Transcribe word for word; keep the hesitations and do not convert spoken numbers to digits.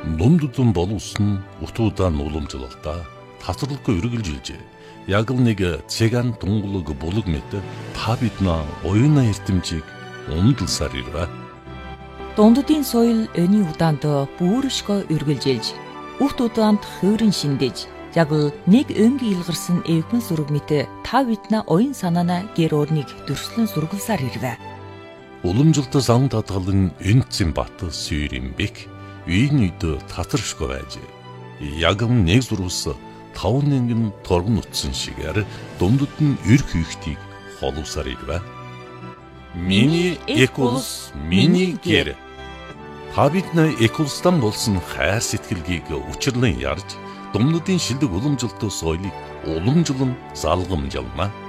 Дундудун болуулсан утуудаа уламжлалтаа тасралгүй үргэлжилжээ. Яг л нэг цэган дунгулаг булаг мэт та бидна оюуна эрдэмжийг умдалсаар ирвэ. Дундудын соёл өний удаанд бүршгөө үргэлжилж, үхт удаанд хөөрөн шиндэж, яг л нэг өнгийн илгарсан эвхэн сүрэг мэт та бидна оюун санаана гэр орныг дөрслөн сургалсаар ирвэ. Уламжлалт сан татгалан энцэн бат сүйрэмбек үйн үйд татаршгүй байж. Яг нэг зурвас тав нэгэн торгон утсан шигээр дундуд нь эр хийхтийг холуусаар ирвэ. Миний экулс, миний гэр. Та биднээ экулстан болсон хайр сэтгэлгийг учирлан ярьж, дундудын шилдэг уламжлалт соёлыг уламжлан залгамжлана.